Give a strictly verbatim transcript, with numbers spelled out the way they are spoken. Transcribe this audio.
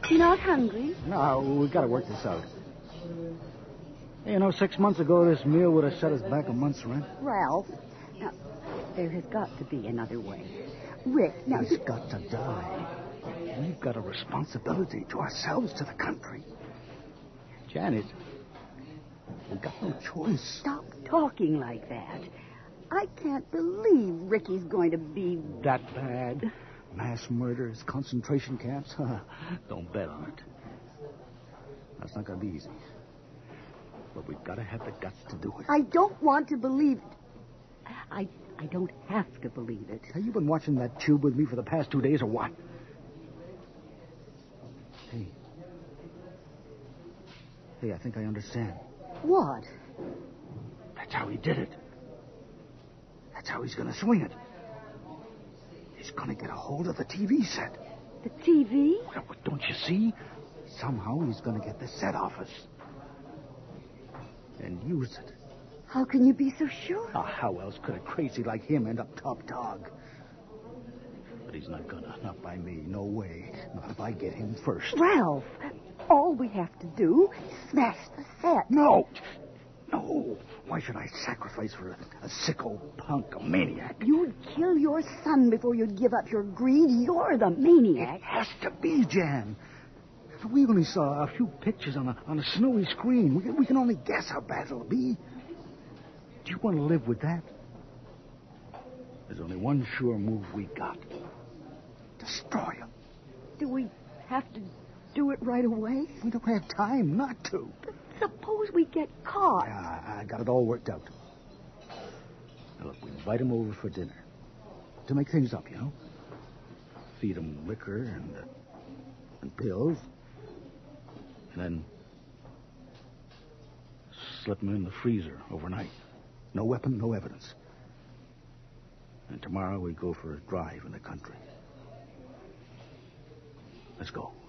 You're not hungry? No, we got to work this out. Hey, you know, six months ago, this meal would have set us back a month's rent. Ralph, now, there has got to be another way. Rick, now... He's got to die. We've got a responsibility to ourselves, to the country. Janet, we've got no choice. Stop talking like that. I can't believe Ricky's going to be... That bad? Mass murders, concentration camps? Don't bet on it. That's not going to be easy. But we've got to have the guts to do it. I don't want to believe it. I I don't have to believe it. Have you been watching that tube with me for the past two days or what? Hey. Hey, I think I understand. What? That's how he did it. That's how he's going to swing it. He's going to get a hold of the T V set. The T V? Well, don't you see? Somehow he's going to get the set off us. And use it. How can you be so sure? Oh, how else could a crazy like him end up top dog? But he's not gonna. Not by me. No way. Not if I get him first. Ralph, all we have to do is smash the set. No. No. Why should I sacrifice for a, a sick old punk, a maniac? You'd kill your son before you'd give up your greed. You're the maniac. It has to be, Jan. We only saw a few pictures on a, on a snowy screen. We, we can only guess how bad it'll be. Do you want to live with that? There's only one sure move we got. Destroy him. Do we have to do it right away? We don't have time not to. But suppose we get caught. Yeah, I got it all worked out. Now, look, we invite him over for dinner. To make things up, you know. Feed him liquor and, uh, and pills. And then slip him in the freezer overnight. No weapon, no evidence. And tomorrow we go for a drive in the country. Let's go.